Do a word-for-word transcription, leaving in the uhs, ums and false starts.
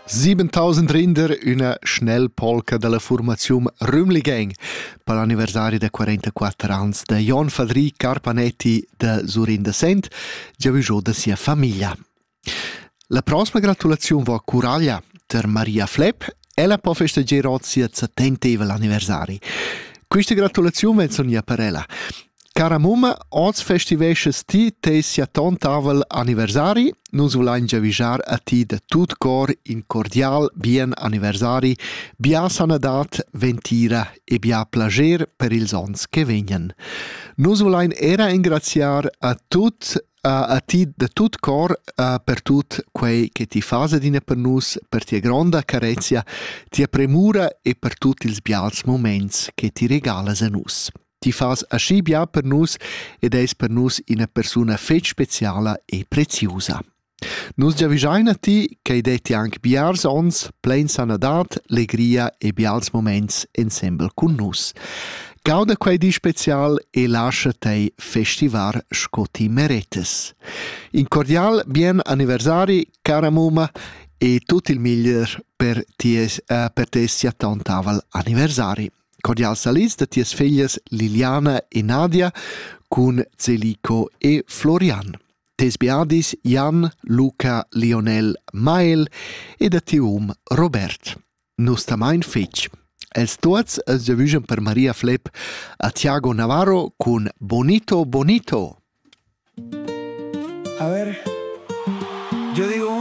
siebentausend rinder, una Schnellpolka della formazione Rümligang per l'anniversario dei quarantaquattro anni di Jon Fadri Carpanetti da Zurinda Sent, già visto da sia famiglia. La prossima gratulazione va a Curaglia per Maria Flepp e la può festeggiare oggi a settantesimo l'anniversario. Questa gratulazione è sonia per ella. Cara mamma, oggi festivesce ti te sia tontavel anniversari, nus volein giavijar a ti de tut cor in cordial bien anniversari, bia sanadat, ventira e bia plager per ils ons che vegnan. Nus volein era ingraziar a tut uh, a ti de tut cor uh, per tut quei che ti fase dine per nus, per tia gronda carezia, tia premura e per tut ils bials moments che ti regalas a nus. Ti fas aschi bia per nus ed eis per nus una persona fet speciala e preziosa. Nus già visain a ti che detti anche biars ons, plein sanadat, legria e bials moments ensemble con nus. Gauda quei di special e lascia te festivar scoti meretes. In cordial bien anniversari, cara mamma, e tutto il miglior per ties, uh, per te sia tontavel anniversari. Cordial salis de ties filles Liliana e Nadia con Zelico e Florian. Tes beadis Jan, Luca, Lionel, Mael e de tium Robert. Nus tamain fetg. Els tuots es giavuschen per Maria Flepp a Tiago Navarro con Bonito Bonito. A ver, yo digo